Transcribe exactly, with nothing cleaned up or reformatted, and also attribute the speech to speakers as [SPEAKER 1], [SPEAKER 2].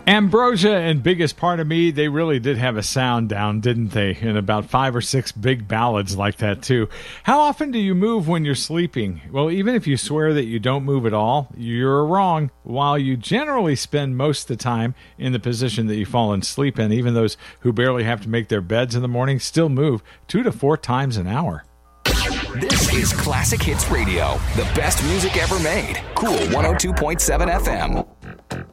[SPEAKER 1] Ambrosia and Biggest Part of Me, they really did have a sound down, didn't they? And about five or six big ballads like that, too. How often do you move when you're sleeping? Well, even if you swear that you don't move at all, you're wrong. While you generally spend most of the time in the position that you fall asleep in, even those who barely have to make their beds in the morning still move two to four times an hour.
[SPEAKER 2] This is Classic Hits Radio, the best music ever made. Cool one oh two point seven F M.